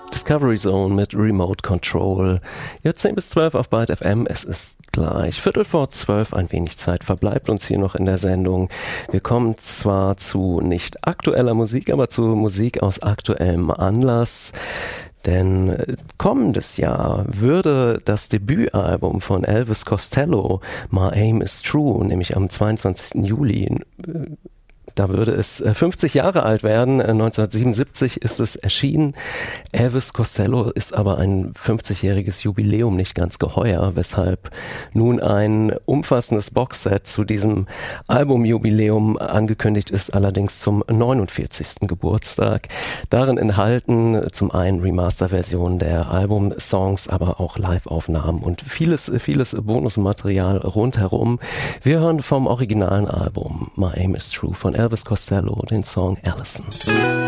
Discovery Zone mit Remote Control. Jetzt 10 bis 12 auf Byte FM. Es ist gleich 11:45. Ein wenig Zeit verbleibt uns hier noch in der Sendung. Wir kommen zwar zu nicht aktueller Musik, aber zu Musik aus aktuellem Anlass. Denn kommendes Jahr würde das Debütalbum von Elvis Costello, My Aim is True, nämlich am 22. Juli, da würde es 50 Jahre alt werden. 1977 ist es erschienen. Elvis Costello ist aber ein 50-jähriges Jubiläum nicht ganz geheuer, weshalb nun ein umfassendes Boxset zu diesem Albumjubiläum angekündigt ist, allerdings zum 49. Geburtstag. Darin enthalten zum einen Remaster-Versionen der Albumsongs, aber auch Live-Aufnahmen und vieles Bonusmaterial rundherum. Wir hören vom originalen Album My Aim is True von Elvis Costello den Song Allison.